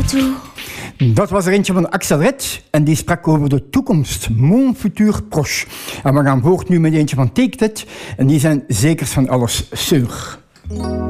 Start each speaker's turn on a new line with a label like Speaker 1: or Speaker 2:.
Speaker 1: toe.
Speaker 2: Dat was er eentje van Axel Red en die sprak over de toekomst. Mon futur proche. En we gaan voort nu met eentje van Take That en die zijn zekers van alles sûr.